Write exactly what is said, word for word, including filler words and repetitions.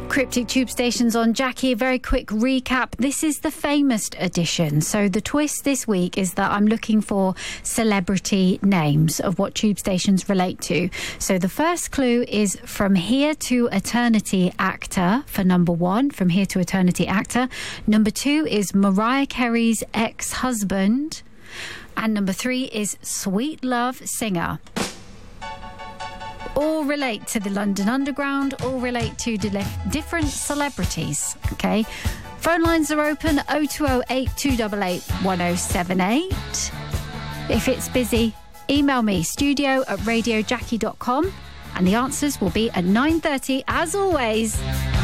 Cryptic Tube Stations on Jackie. A very quick recap. This is the famous edition. So the twist this week is that I'm looking for celebrity names of what tube stations relate to. So the first clue is From Here to Eternity actor for number one. From Here to Eternity actor. Number two is Mariah Carey's ex-husband. And number three is Sweet Love singer. All relate to the London Underground, all relate to de- different celebrities, okay? Phone lines are open, oh two oh, eight two eight eight, one oh seven eight. If it's busy, email me, studio at radio jackie dot com, and the answers will be at nine thirty, as always.